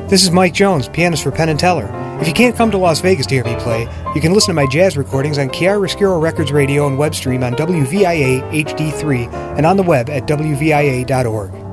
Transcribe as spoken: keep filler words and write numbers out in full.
This is Mike Jones, pianist for Penn and Teller. If you can't come to Las Vegas to hear me play, you can listen to my jazz recordings on Chiaroscuro Records Radio and web stream on W V I A H D three and on the web at W V I A dot org.